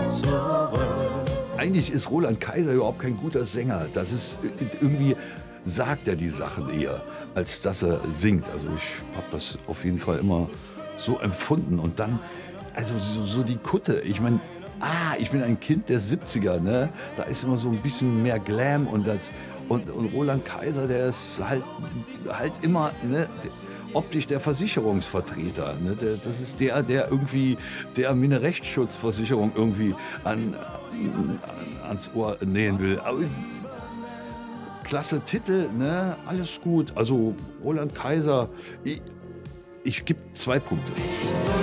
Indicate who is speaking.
Speaker 1: Eigentlich ist Roland Kaiser überhaupt kein guter Sänger. Das ist irgendwie sagt er die Sachen eher, als dass er singt. Also, ich habe das auf jeden Fall immer so empfunden. Und dann also, so die Kutte. Ich meine, ich bin ein Kind der 70er, ne? Da ist immer so ein bisschen mehr Glam und Roland Kaiser, der ist halt immer, ne, optisch der Versicherungsvertreter, ne? Das ist der irgendwie der mir 'ne Rechtsschutzversicherung irgendwie ans Ohr nähen will. Aber klasse Titel, ne? Alles gut. Also, Roland Kaiser, ich gebe 2 Punkte.